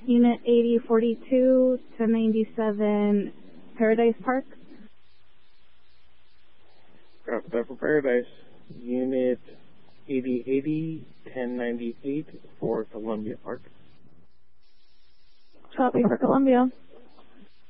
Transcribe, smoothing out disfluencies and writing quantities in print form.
Unit 8042 1097 Paradise Park. Copy that for Paradise. Unit 8080 1098 for Columbia Park. Copy for Columbia.